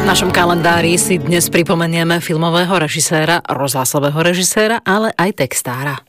V našom kalendári si dnes pripomenieme filmového režiséra, rozhlasového režiséra, ale aj textára.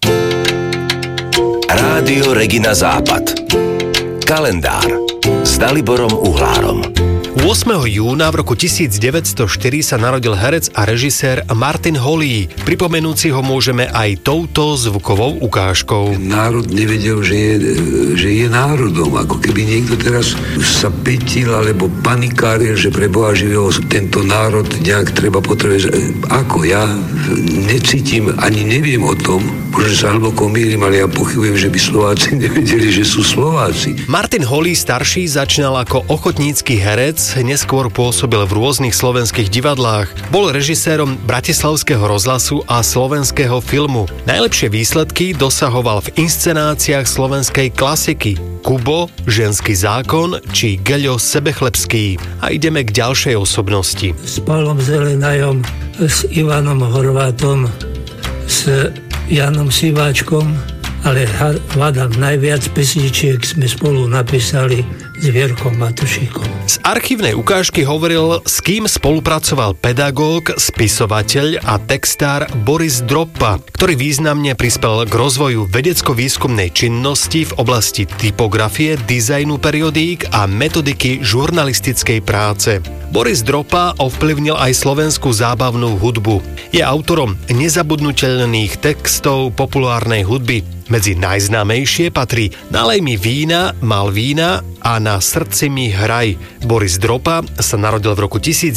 Rádio Regina Západ. Kalendár s Daliborom Uhlárom. 8. júna v roku 1904 sa narodil herec a režisér Martin Holý. Pripomenúci ho môžeme aj touto zvukovou ukážkou. Národ nevedel, že je národom. Ako keby niekto teraz sa petil alebo panikáril, že pre Boha živého tento národ nejak treba potrebovať. Ako? Ja necítim, ani neviem o tom. Možno sa hlboko mýlim, ale ja pochybujem, že by Slováci nevedeli, že sú Slováci. Martin Holý starší začínal ako ochotnícky herec, neskôr pôsobil v rôznych slovenských divadlách. Bol režisérom Bratislavského rozhlasu a slovenského filmu. Najlepšie výsledky dosahoval v inscenáciách slovenskej klasiky Kubo, Ženský zákon či Geľo Sebechlebský. A ideme k ďalšej osobnosti. S Pálom Zelenajom, s Ivanom Horvátom, s Janom Siváčkom, ale hádam, najviac pesničiek sme spolu napísali s Vierkom Matušíkom. Z archívnej ukážky hovoril, s kým spolupracoval pedagóg, spisovateľ a textár Boris Dropa, ktorý významne prispel k rozvoju vedecko-výskumnej činnosti v oblasti typografie, dizajnu periodík a metodiky žurnalistickej práce. Boris Dropa ovplyvnil aj slovenskú zábavnú hudbu. Je autorom nezabudnuteľných textov populárnej hudby. Medzi najznámejšie patrí Nalej mi vína, mal vína a Na srdci mi hraj. Boris Dropa sa narodil v roku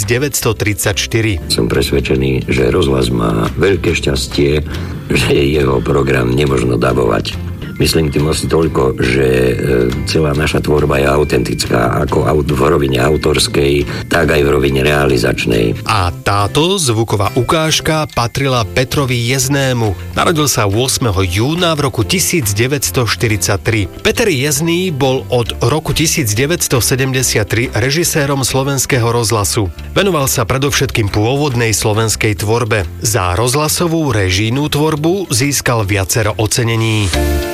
1934. Som presvedčený, že rozhlas má veľké šťastie, že jeho program nemožno dabovať. Myslím tým asi toľko, že celá naša tvorba je autentická, ako v rovine autorskej, tak aj v rovine realizačnej. A táto zvuková ukážka patrila Petrovi Jeznému. Narodil sa 8. júna v roku 1943. Peter Jezný bol od roku 1973 režisérom slovenského rozhlasu. Venoval sa predovšetkým pôvodnej slovenskej tvorbe. Za rozhlasovú režijnú tvorbu získal viacero ocenení.